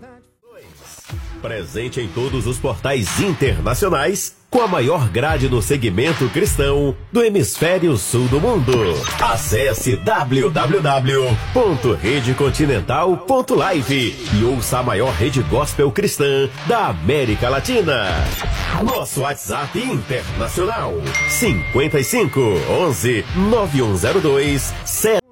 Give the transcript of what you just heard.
Presente em todos os portais internacionais, com a maior grade no segmento cristão do hemisfério sul do mundo. Acesse www.redecontinental.live e ouça a maior rede gospel cristã da América Latina. Nosso WhatsApp internacional: 55 11 9102